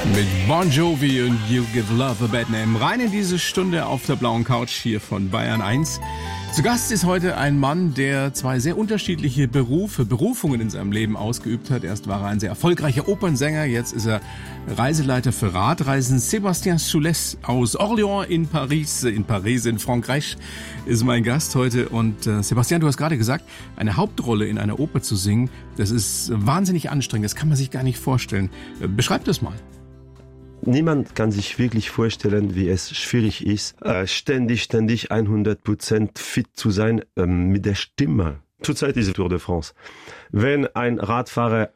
Mit Bon Jovi und You Give Love a Bad Name. Rein in diese Stunde auf der blauen Couch hier von Bayern 1. Zu Gast ist heute ein Mann, der zwei sehr unterschiedliche Berufungen in seinem Leben ausgeübt hat. Erst war er ein sehr erfolgreicher Opernsänger, jetzt ist er Reiseleiter für Radreisen. Sébastien Soulès aus Orléans in Paris, in Frankreich, ist mein Gast heute. Und Sébastien, du hast gerade gesagt, eine Hauptrolle in einer Oper zu singen, das ist wahnsinnig anstrengend, das kann man sich gar nicht vorstellen. Beschreib das mal. Niemand kann sich wirklich vorstellen, wie es schwierig ist, ständig 100% fit zu sein mit der Stimme. Zurzeit ist es Tour de France. Wenn ein Radfahrer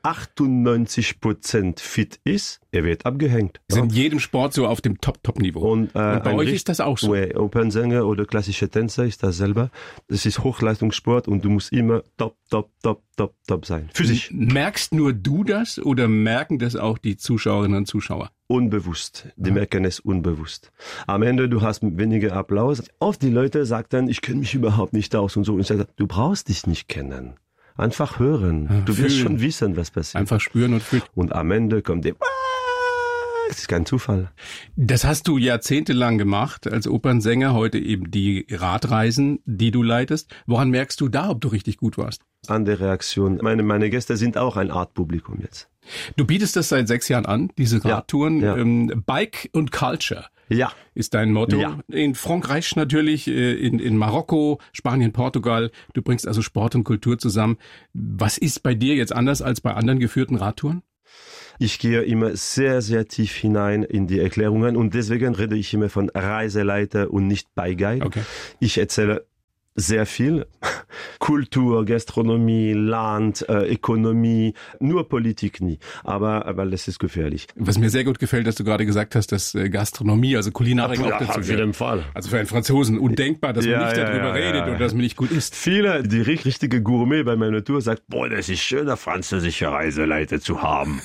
98% fit ist, er wird abgehängt. Ist in jedem Sport so auf dem Top-Niveau. Und bei euch ist das auch so? Opernsänger oder klassische Tänzer ist das selber. Das ist Hochleistungssport und du musst immer top sein. Physisch. Merkst nur du das oder merken das auch die Zuschauerinnen und Zuschauer? Unbewusst. Die merken es unbewusst. Am Ende, du hast weniger Applaus. Oft die Leute sagen dann, ich kenne mich überhaupt nicht aus und so. Und ich sage, du brauchst dich nicht kennen. Einfach hören. Ja, du wirst schon wissen, was passiert. Einfach spüren und fühlen. Und am Ende kommt der, das ist kein Zufall. Das hast du jahrzehntelang gemacht als Opernsänger, heute eben die Radreisen, die du leitest. Woran merkst du da, ob du richtig gut warst? An der Reaktion. Meine Gäste sind auch ein Art Publikum jetzt. Du bietest das seit 6 Jahren an, diese Radtouren. Ja. Bike und Culture. Ja. Ist dein Motto. Ja. In Frankreich natürlich, in Marokko, Spanien, Portugal. Du bringst also Sport und Kultur zusammen. Was ist bei dir jetzt anders als bei anderen geführten Radtouren? Ich gehe immer sehr, sehr tief hinein in die Erklärungen und deswegen rede ich immer von Reiseleiter und nicht Bike-Guide. Okay. Ich erzähle sehr viel. Kultur, Gastronomie, Land, Ökonomie, nur Politik nie. Aber das ist gefährlich. Was mir sehr gut gefällt, dass du gerade gesagt hast, dass Gastronomie, also Kulinarik auch dazu auf jeden Fall. Also für einen Franzosen undenkbar, dass man nicht darüber redet und dass man nicht gut isst. Viele, die richtige Gourmet bei meiner Tour sagt, boah, das ist schön, eine französische Reiseleiter zu haben.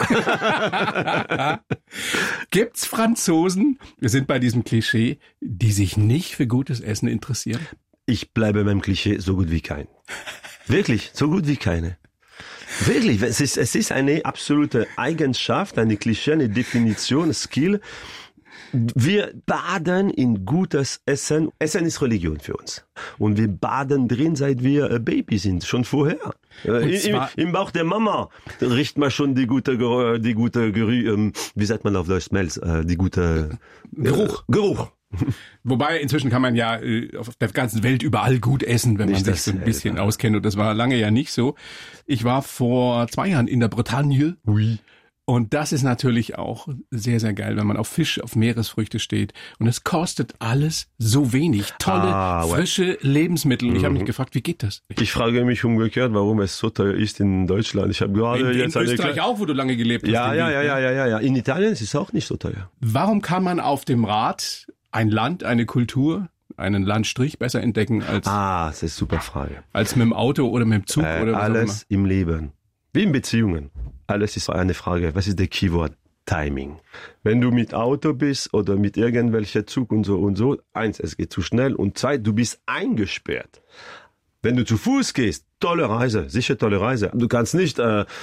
Gibt's Franzosen, wir sind bei diesem Klischee, die sich nicht für gutes Essen interessieren? Ich bleibe beim Klischee so gut wie kein. Wirklich, so gut wie keine. Wirklich, es ist eine absolute Eigenschaft, eine Klischee, eine Definition, Skill. Wir baden in gutes Essen. Essen ist Religion für uns. Und wir baden drin, seit wir Baby sind, schon vorher. Im Bauch der Mama riecht man schon die gute wie sagt man auf Deutsch, smells, die gute Geruch. Wobei, inzwischen kann man ja auf der ganzen Welt überall gut essen, wenn man sich so ein bisschen auskennt. Und das war lange ja nicht so. Ich war vor 2 Jahren in der Bretagne. Oui. Und das ist natürlich auch sehr, sehr geil, wenn man auf Fisch, auf Meeresfrüchte steht. Und es kostet alles so wenig. Tolle, frische Lebensmittel. Und ich habe mich gefragt, wie geht das? Ich frage mich umgekehrt, warum es so teuer ist in Deutschland. Ich habe gerade in Österreich auch, wo du lange gelebt hast. Ja. In Italien ist es auch nicht so teuer. Warum kann man auf dem Rad ein Land, eine Kultur, einen Landstrich besser entdecken als... Das ist eine super Frage. Als mit dem Auto oder mit dem Zug oder was alles im Leben. Wie in Beziehungen. Alles ist eine Frage. Was ist der Keyword? Timing. Wenn du mit Auto bist oder mit irgendwelcher Zug und so, 1, es geht zu schnell und 2, du bist eingesperrt. Wenn du zu Fuß gehst, tolle Reise, sicher tolle Reise. Du kannst nicht,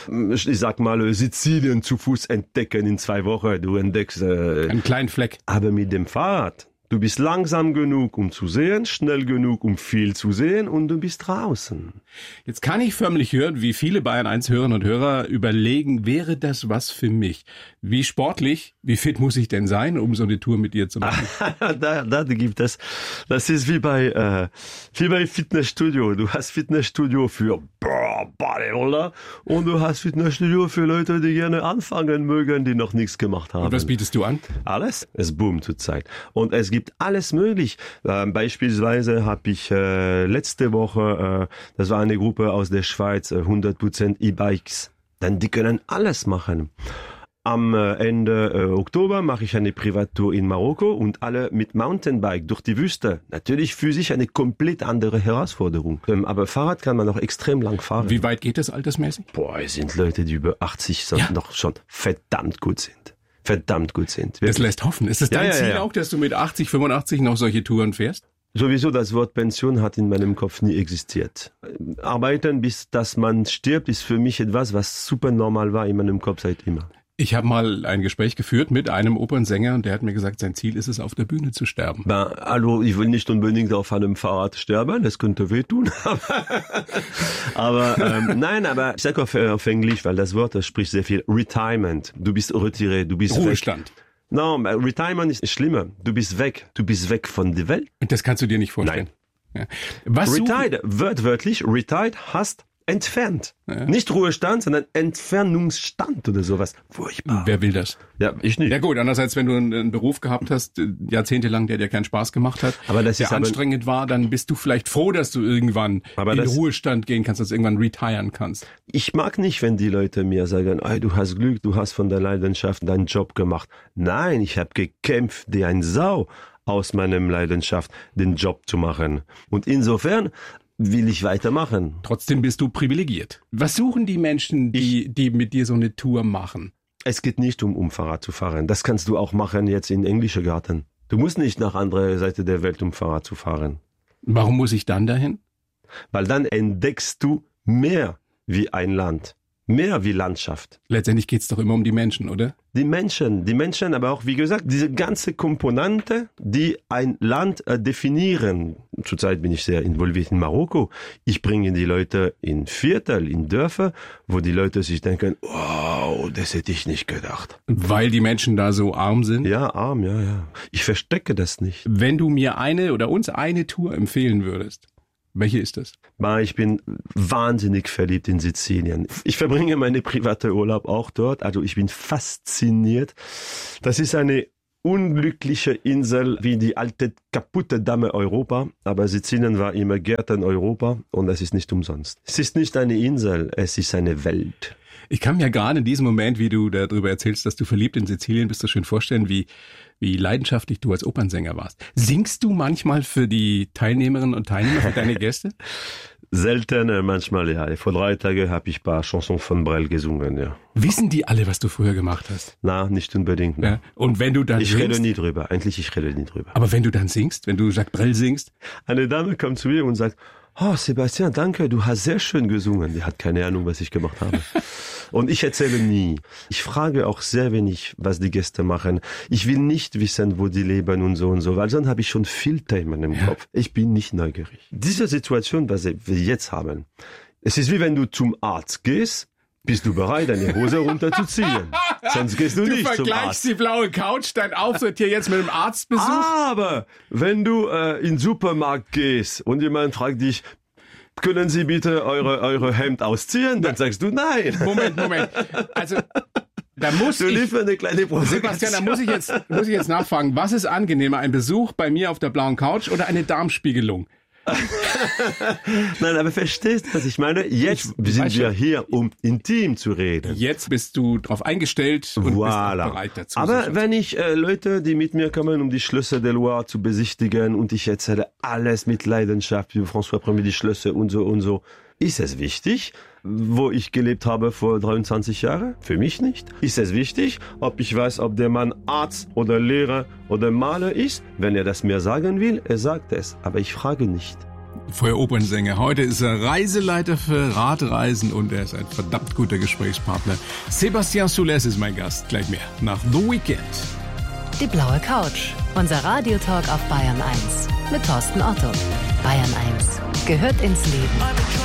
ich sag mal, Sizilien zu Fuß entdecken in 2 Wochen. Du entdeckst einen kleinen Fleck. Aber mit dem Fahrrad, du bist langsam genug, um zu sehen, schnell genug, um viel zu sehen und du bist draußen. Jetzt kann ich förmlich hören, wie viele Bayern 1 Hörerinnen und Hörer überlegen, wäre das was für mich? Wie sportlich, wie fit muss ich denn sein, um so eine Tour mit dir zu machen? da gibt es, das ist wie bei Fitnessstudio. Du hast Fitnessstudio für Bodybuilder und du hast Fitnessstudio für Leute, die gerne anfangen mögen, die noch nichts gemacht haben. Und was bietest du an? Alles. Es boomt zurzeit. Und es gibt alles möglich. Beispielsweise habe ich letzte Woche, das war eine Gruppe aus der Schweiz, 100% E-Bikes. Dann die können alles machen. Am Ende Oktober mache ich eine Privattour in Marokko und alle mit Mountainbike durch die Wüste. Natürlich physisch eine komplett andere Herausforderung. Aber Fahrrad kann man auch extrem lang fahren. Wie weit geht das altersmäßig? Es sind Leute, die über 80 noch schon verdammt gut sind. Wirklich. Das lässt hoffen. Ist es dein Ziel auch, dass du mit 80, 85 noch solche Touren fährst? Sowieso, das Wort Pension hat in meinem Kopf nie existiert. Arbeiten, bis dass man stirbt, ist für mich etwas, was super normal war in meinem Kopf seit immer. Ich habe mal ein Gespräch geführt mit einem Opernsänger und der hat mir gesagt, sein Ziel ist es, auf der Bühne zu sterben. Also ich will nicht unbedingt auf einem Fahrrad sterben, das könnte wehtun. Nein, aber ich sage auf Englisch, weil das Wort, das spricht sehr viel, Retirement. Du bist retiré, du bist Ruhestand. Weg. No, Retirement ist schlimmer. Du bist weg von der Welt. Und das kannst du dir nicht vorstellen. Nein. Ja. Was retired, wörtlich, retired heißt entfernt. Ja. Nicht Ruhestand, sondern Entfernungsstand oder sowas. Furchtbar. Wer will das? Ja, ich nicht. Ja gut, andererseits, wenn du einen Beruf gehabt hast, jahrzehntelang, der dir keinen Spaß gemacht hat, aber das der anstrengend war, dann bist du vielleicht froh, dass du irgendwann in den Ruhestand gehen kannst, dass du irgendwann retiren kannst. Ich mag nicht, wenn die Leute mir sagen, hey, du hast Glück, du hast von der Leidenschaft deinen Job gemacht. Nein, ich habe gekämpft wie ein Sau aus meinem Leidenschaft, den Job zu machen. Und insofern will ich weitermachen. Trotzdem bist du privilegiert. Was suchen die Menschen, die mit dir so eine Tour machen? Es geht nicht um Fahrrad zu fahren. Das kannst du auch machen jetzt in englische Garten. Du musst nicht nach anderer Seite der Welt, um Fahrrad zu fahren. Warum muss ich dann dahin? Weil dann entdeckst du mehr wie ein Land. Mehr wie Landschaft. Letztendlich geht's doch immer um die Menschen, oder? Die Menschen, aber auch, wie gesagt, diese ganze Komponente, die ein Land definieren. Zurzeit bin ich sehr involviert in Marokko. Ich bringe die Leute in Viertel, in Dörfer, wo die Leute sich denken, wow, das hätte ich nicht gedacht. Weil die Menschen da so arm sind? Ja, arm, ja. Ich verstecke das nicht. Wenn du mir uns eine Tour empfehlen würdest, welche ist das? Ich bin wahnsinnig verliebt in Sizilien. Ich verbringe meine private Urlaub auch dort. Also ich bin fasziniert. Das ist eine unglückliche Insel wie die alte kaputte Dame Europa. Aber Sizilien war immer Gärten Europa und es ist nicht umsonst. Es ist nicht eine Insel, es ist eine Welt. Ich kann mir gerade in diesem Moment, wie du darüber erzählst, dass du verliebt in Sizilien bist, so schön vorstellen, wie leidenschaftlich du als Opernsänger warst. Singst du manchmal für die Teilnehmerinnen und Teilnehmer, für deine Gäste? Selten, manchmal ja. Vor 3 Tagen habe ich ein paar Chansons von Brel gesungen, ja. Wissen die alle, was du früher gemacht hast? Na, nicht unbedingt. Ne. Ja. Und wenn du dann ich rede nie drüber. Ich rede nie drüber. Aber wenn du dann singst, wenn du Jacques Brel singst? Eine Dame kommt zu mir und sagt, oh, Sebastian, danke, du hast sehr schön gesungen. Die hat keine Ahnung, was ich gemacht habe. Und ich erzähle nie. Ich frage auch sehr wenig, was die Gäste machen. Ich will nicht wissen, wo die leben und so, weil sonst habe ich schon viel Themen im Kopf. Ich bin nicht neugierig. Diese Situation, was wir jetzt haben, es ist wie wenn du zum Arzt gehst, bist du bereit, deine Hose runterzuziehen. Sonst gehst du nicht zum Arzt. Du vergleichst die blaue Couch, dein Auftritt hier jetzt mit dem Arztbesuch. Aber wenn du in den Supermarkt gehst und jemand fragt dich, können Sie bitte eure Hemd ausziehen? Dann sagst du nein. Moment. Also, da muss eine kleine Sebastian, da muss ich jetzt nachfragen. Was ist angenehmer? Ein Besuch bei mir auf der blauen Couch oder eine Darmspiegelung? Nein, aber verstehst du, was ich meine? Jetzt sind wir hier, um intim zu reden. Jetzt bist du drauf eingestellt und bist bereit dazu. Aber wenn ich Leute, die mit mir kommen, um die Schlösser der Loire zu besichtigen und ich erzähle alles mit Leidenschaft, wie François Premier die Schlösser und so, ist es wichtig, wo ich gelebt habe vor 23 Jahren? Für mich nicht. Ist es wichtig, ob ich weiß, ob der Mann Arzt oder Lehrer oder Maler ist? Wenn er das mir sagen will, er sagt es. Aber ich frage nicht. Vorher Opernsänger. Heute ist er Reiseleiter für Radreisen und er ist ein verdammt guter Gesprächspartner. Sebastian Soulès ist mein Gast. Gleich mehr nach The Weekend. Die blaue Couch. Unser Radiotalk auf Bayern 1 mit Thorsten Otto. Bayern 1 gehört ins Leben.